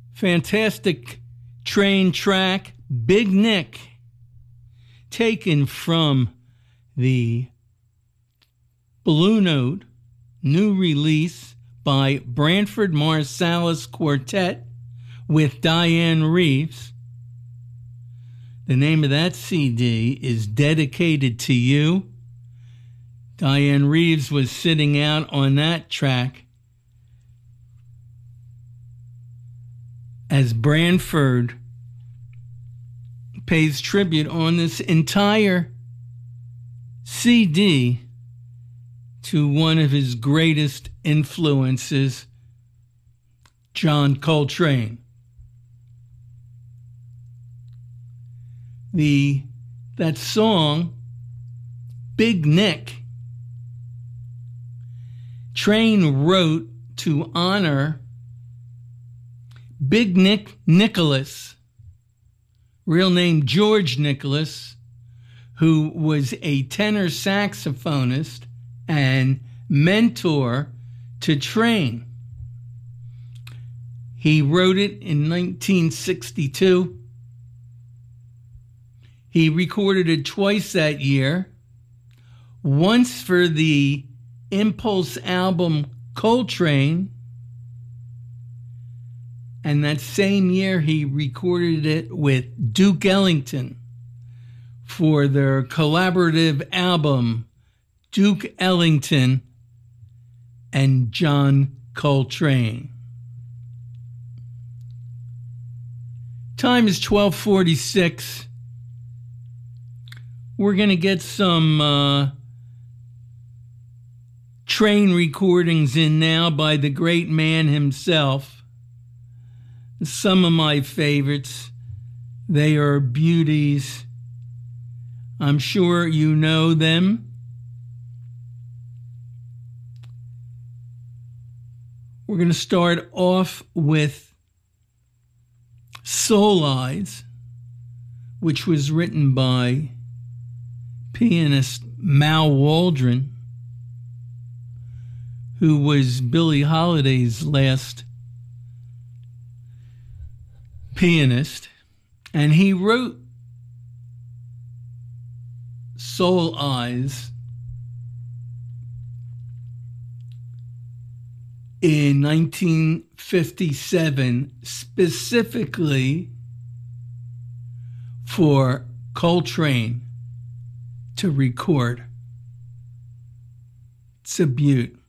Fantastic Train track, Big Nick, taken from the Blue Note new release by Branford Marsalis Quartet with Diane Reeves. The name of that CD is Dedicated to You. Diane Reeves was sitting out on that track as Branford pays tribute on this entire CD to one of his greatest influences, John Coltrane. That song, Big Nick, Train wrote to honor Big Nick Nicholas, real name George Nicholas, who was a tenor saxophonist and mentor to Train. He wrote it in 1962. He recorded it twice that year, once for the Impulse album Coltrane, and that same year he recorded it with Duke Ellington for their collaborative album Duke Ellington and John Coltrane. Time is 12:46. We're going to get some Train recordings in now by the great man himself. Some of my favorites, they are beauties. I'm sure you know them. We're going to start off with Soul Eyes, which was written by pianist Mal Waldron, who was Billie Holiday's last pianist, and he wrote Soul Eyes in 1957 specifically for Coltrane to record. It's a beaut.